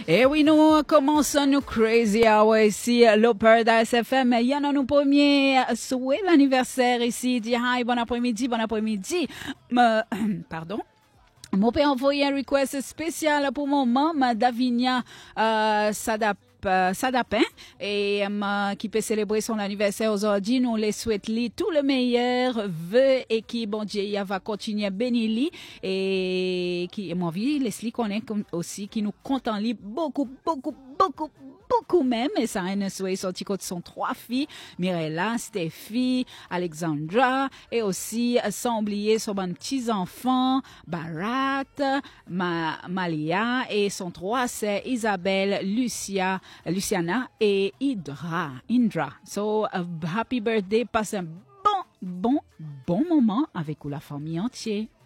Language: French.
Et oui, nous commençons nous Crazy Hour ici, le Paradise FM. Il y en a nos premiers souhaits l'anniversaire ici. Dit hi, bon après-midi, bon après-midi. Pardon. Mon père a envoyé un request spécial pour mon maman, Davinia Sadapin, et qui peut célébrer son anniversaire aujourd'hui. Nous les souhaitons tout le meilleur, vœux et qui, bon Dieu, va continuer à bénir lui et qui, mon vie, Leslie connaît aussi, qui nous compte en lui beaucoup même, et ça a un souhait sorti de son 3 filles, Mirella, Steffi, Alexandra, et aussi, sans oublier son petits enfants, Barat, Malia, et son 3 sœurs, Isabelle, Luciana, et Indra. So, happy birthday, passe un bon moment avec la famille entière.